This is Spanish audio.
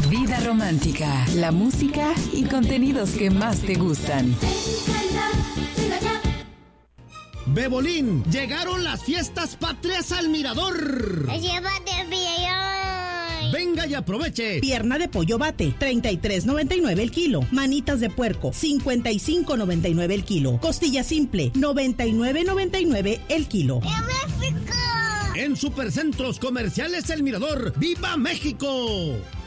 Vida romántica, la música y contenidos que más te gustan. Bebolín, llegaron las fiestas patrias al Mirador. ¡Llévate el billón! Venga y aproveche. Pierna de pollo bate, 33.99 el kilo. Manitas de puerco, 55.99 el kilo. Costilla simple, 99.99 el kilo. ¡En México! En Supercentros Comerciales El Mirador, ¡viva México!